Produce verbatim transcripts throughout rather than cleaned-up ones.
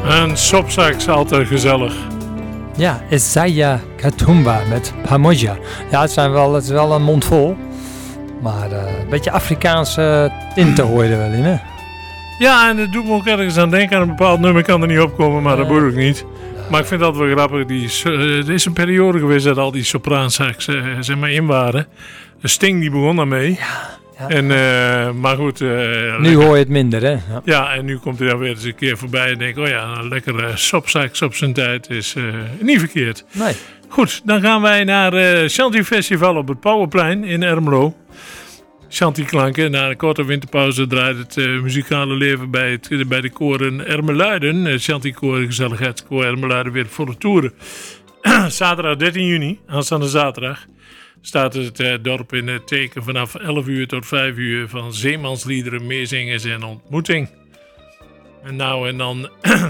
Een sopzak is altijd gezellig. Ja, Isaiah Katumba met Pamoja. Ja, het, zijn wel, het is wel een mond vol. Maar uh, een beetje Afrikaanse tinten hoor je er wel in, hè? Ja, en dat doet me ook ergens aan denken. Aan een bepaald nummer kan er niet opkomen, maar dat moet ook niet. Maar ik vind dat wel grappig. Die, uh, er is een periode geweest dat al die sopraansax uh, zeg maar in waren. Sting die begon daarmee. Ja. Ja. En, uh, maar goed. Uh, nu lekker. hoor je het minder, hè? Ja, ja, en nu komt hij dan weer eens een keer voorbij en denk oh ja, een lekkere sopsax op zijn tijd is uh, niet verkeerd. Nee. Goed, dan gaan wij naar uh, Shanty Festival op het Powerplein in Ermelo. Shanty klanken. Na een korte winterpauze draait het uh, muzikale leven bij, het, bij de koren Ermeluiden. Uh, Shanty koor, gezelligheidskoor Ermeluiden weer volle toeren. Zaterdag dertien juni, aanstaande zaterdag, staat het uh, dorp in het teken vanaf elf uur tot vijf uur van zeemansliederen, meezingers en ontmoeting. En nou en dan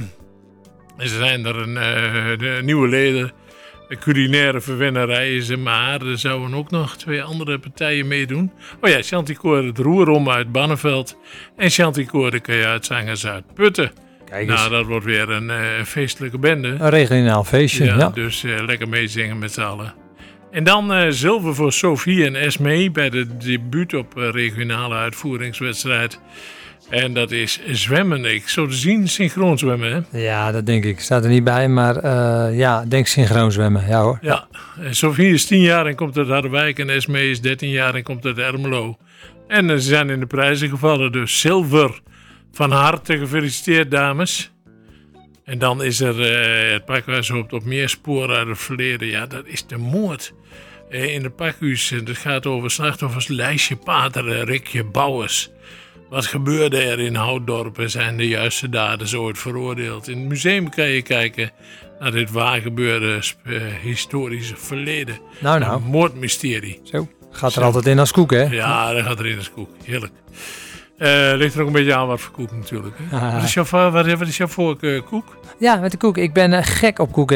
zijn er een, uh, de nieuwe leden. De culinaire verwennerij is er, maar er zouden ook nog twee andere partijen meedoen. Oh ja, Chanticoor het Roerom uit Banneveld en Chanticoor de Kajuitzangers uit Putten. Kijk eens. Nou, dat wordt weer een uh, feestelijke bende. Een regionaal feestje, ja. ja. Dus uh, lekker meezingen met z'n allen. En dan uh, zilver voor Sophie en Esmee bij de debuut op uh, regionale uitvoeringswedstrijd. En dat is zwemmen. Ik zou te zien synchroon zwemmen, hè? Ja, dat denk ik. Staat er niet bij, maar uh, ja, denk synchroon zwemmen. Ja hoor. Ja, en Sophie is tien jaar en komt uit Harderwijk en Esmee is dertien jaar en komt uit Ermelo. En uh, ze zijn in de prijzen gevallen, dus zilver. Van harte gefeliciteerd, dames. En dan is er, uh, het pakhuis hoopt op meer sporen uit het verleden. Ja, dat is de moord. Uh, in het pakhuis, het gaat over slachtoffers Lijsje Pater en Rikje Bouwers. Wat gebeurde er in Houtdorp en zijn de juiste daden ooit veroordeeld? In het museum kan je kijken naar dit waargebeurde uh, historische verleden. Nou, nou. Een moordmysterie. Zo, gaat er Zo. altijd in als koek, hè? Ja, dat gaat erin als koek. Heerlijk. Uh, ligt er ook een beetje aan wat voor koek natuurlijk. Hè? Ah. Wat is jouw, wat, wat is jouw voorkeur, koek? Ja, met de koek. Ik ben uh, gek op koek.